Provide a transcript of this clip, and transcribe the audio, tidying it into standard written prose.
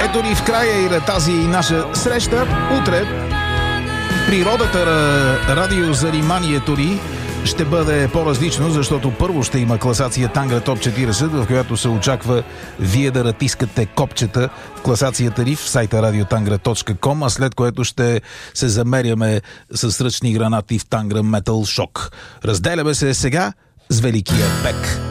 Ето ни в края и на тази наша среща. Утре природата на радиозаниманието ни ще бъде по-различно, защото първо ще има класация Тангра Топ 40, в която се очаква вие да натискате копчета в класацията ни в сайта radiotangra.com, а след което ще се замеряме с ръчни гранати в Тангра Метал Шок. Разделяме се сега с Великия Бек.